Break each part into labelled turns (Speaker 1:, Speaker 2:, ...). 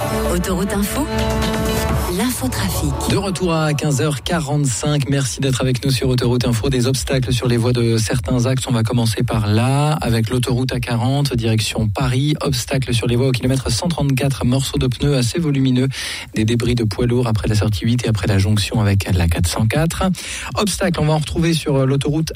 Speaker 1: Autoroute Info, l'infotrafic.
Speaker 2: De retour à 15h45, merci d'être avec nous sur Autoroute Info. Des obstacles sur les voies de certains axes, on va commencer par là, avec l'autoroute A40, direction Paris. Obstacles sur les voies au kilomètre 134, morceaux de pneus assez volumineux, des débris de poids lourds après la sortie 8 et après la jonction avec la 404. Obstacles, on va en retrouver sur l'autoroute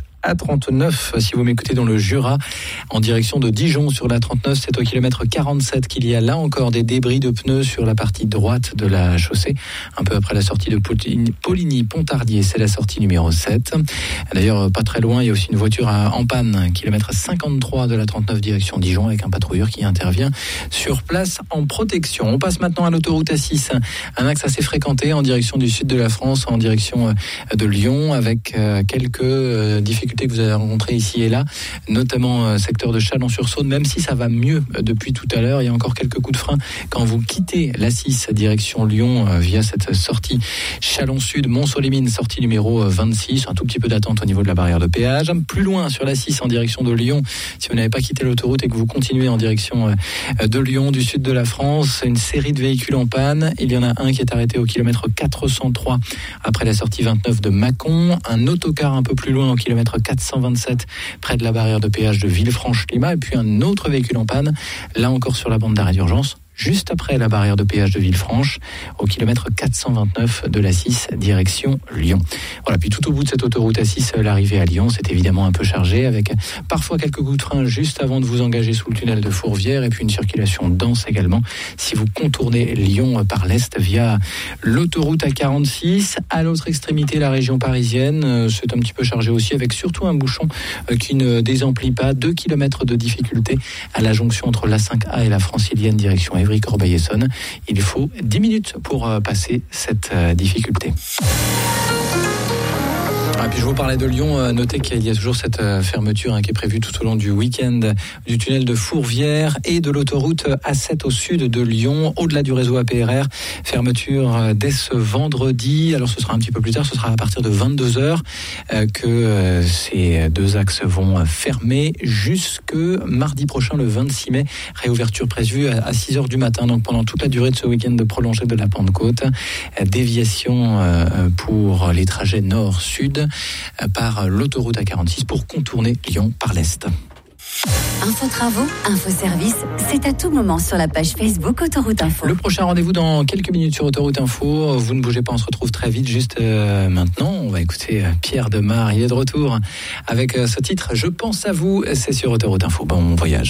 Speaker 2: A39, si vous m'écoutez dans le Jura, en direction de Dijon sur la 39, c'est au kilomètre 47 qu'il y a là encore des débris de pneus sur la partie droite de la chaussée, un peu après la sortie de Poligny-Pontardier, c'est la sortie numéro 7. D'ailleurs, pas très loin, il y a aussi une voiture en panne, kilomètre 53 de la 39 direction Dijon, avec un patrouilleur qui intervient sur place en protection. On passe maintenant à l'autoroute A6, un axe assez fréquenté en direction du sud de la France, en direction de Lyon, avec quelques difficultés que vous avez rencontrées ici et là, notamment secteur de Chalon-sur-Saône, même si ça va mieux depuis tout à l'heure, il y a encore quelques coups de frein quand vous quittez l'A6 direction Lyon via cette sortie Chalon-Sud, Mont-Solimine, sortie numéro 26, un tout petit peu d'attente au niveau de la barrière de péage. Plus loin sur l'A6 en direction de Lyon, si vous n'avez pas quitté l'autoroute et que vous continuez en direction de Lyon, du sud de la France, une série de véhicules en panne. Il y en a un qui est arrêté au kilomètre 403 après la sortie 29 de Mâcon, un autocar un peu plus loin au kilomètre 427 près de la barrière de péage de Villefranche-Climat, et puis un autre véhicule en panne, là encore sur la bande d'arrêt d'urgence, juste après la barrière de péage de Villefranche, au kilomètre 429 de l'A6, direction Lyon. Voilà, puis tout au bout de cette autoroute A6, l'arrivée à Lyon, c'est évidemment un peu chargé, avec parfois quelques coups de frein juste avant de vous engager sous le tunnel de Fourvière, et puis une circulation dense également si vous contournez Lyon par l'est via l'autoroute A46. À l'autre extrémité, la région parisienne, c'est un petit peu chargé aussi, avec surtout un bouchon qui ne désemplit pas, 2 km de difficulté à la jonction entre l'A5A et la Francilienne, direction Évry-Corbeil-Essonnes. Il faut 10 minutes pour passer cette difficulté. Et puis je vous parlais de Lyon, notez qu'il y a toujours cette fermeture qui est prévue tout au long du week-end du tunnel de Fourvière et de l'autoroute A7 au sud de Lyon, au-delà du réseau APRR. Fermeture dès ce vendredi, alors ce sera un petit peu plus tard, ce sera à partir de 22h que ces deux axes vont fermer jusque mardi prochain, le 26 mai. Réouverture prévue à 6h du matin, donc pendant toute la durée de ce week-end de prolongé de la Pentecôte. Déviation pour les trajets nord-sud par l'autoroute A46 pour contourner Lyon par l'est.
Speaker 1: Info travaux, info service, c'est à tout moment sur la page Facebook Autoroute Info.
Speaker 2: Le prochain rendez-vous dans quelques minutes sur Autoroute Info. Vous ne bougez pas, on se retrouve très vite. Juste maintenant, on va écouter Pierre Demar. Il est de retour avec ce titre. Je pense à vous. C'est sur Autoroute Info. Bon voyage.